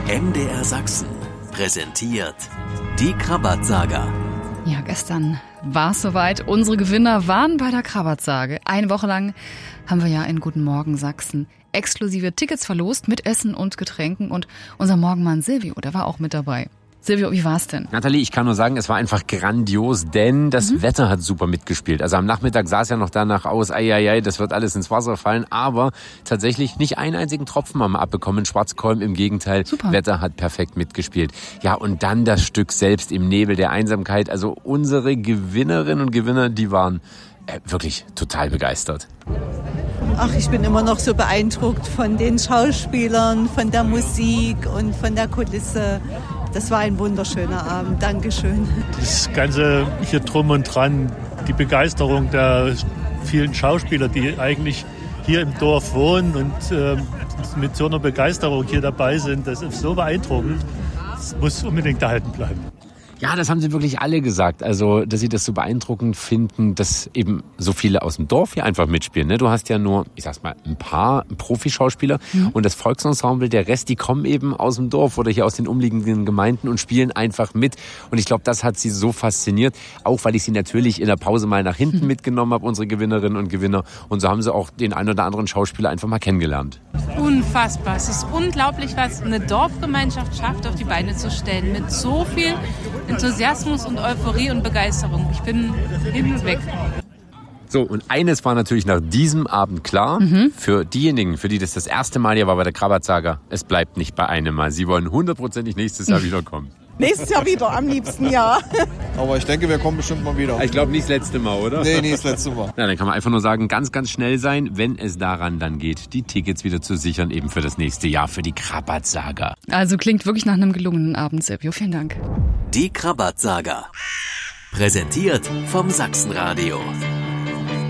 MDR Sachsen präsentiert die Krabat-Saga. Ja, gestern war es soweit. Unsere Gewinner waren bei der Krabat-Sage. Eine Woche lang haben wir ja in Guten Morgen Sachsen exklusive Tickets verlost mit Essen und Getränken. Und unser Morgenmann Silvio, der war auch mit dabei. Silvio, wie war's denn? Nathalie, ich kann nur sagen, es war einfach grandios, denn das Wetter hat super mitgespielt. Also am Nachmittag sah es ja noch danach aus, das wird alles ins Wasser fallen, aber tatsächlich nicht einen einzigen Tropfen haben wir abbekommen. Schwarzkolm, im Gegenteil, super. Wetter hat perfekt mitgespielt. Ja, und dann das Stück selbst im Nebel der Einsamkeit. Also unsere Gewinnerinnen und Gewinner, die waren wirklich total begeistert. Ach, ich bin immer noch so beeindruckt von den Schauspielern, von der Musik und von der Kulisse. Das war ein wunderschöner Abend. Dankeschön. Das Ganze hier drum und dran, die Begeisterung der vielen Schauspieler, die eigentlich hier im Dorf wohnen und mit so einer Begeisterung hier dabei sind, das ist so beeindruckend. Das muss unbedingt erhalten bleiben. Ja, das haben sie wirklich alle gesagt. Also, dass sie das so beeindruckend finden, dass eben so viele aus dem Dorf hier einfach mitspielen. Du hast ja nur, ich sag's mal, ein paar Profischauspieler und das Volksensemble, der Rest, die kommen eben aus dem Dorf oder hier aus den umliegenden Gemeinden und spielen einfach mit. Und ich glaube, das hat sie so fasziniert, auch weil ich sie natürlich in der Pause mal nach hinten mitgenommen habe, unsere Gewinnerinnen und Gewinner. Und so haben sie auch den einen oder anderen Schauspieler einfach mal kennengelernt. Unfassbar. Es ist unglaublich, was eine Dorfgemeinschaft schafft, auf die Beine zu stellen. Mit so viel Enthusiasmus und Euphorie und Begeisterung. Ich bin hin und weg. So, und eines war natürlich nach diesem Abend klar, für diejenigen, für die das erste Mal hier war bei der Krabat-Saga, es bleibt nicht bei einem Mal. Sie wollen 100%ig nächstes Jahr wiederkommen. Nächstes Jahr wieder, am liebsten, ja. Aber ich denke, wir kommen bestimmt mal wieder. Ich glaube nicht das letzte Mal, oder? Nee, das letzte Mal. Na, dann kann man einfach nur sagen, ganz, ganz schnell sein, wenn es daran dann geht, die Tickets wieder zu sichern, eben für das nächste Jahr, für die Krabat-Saga. Also klingt wirklich nach einem gelungenen Abend, Silvio. Vielen Dank. Die Krabat-Saga. Präsentiert vom Sachsenradio.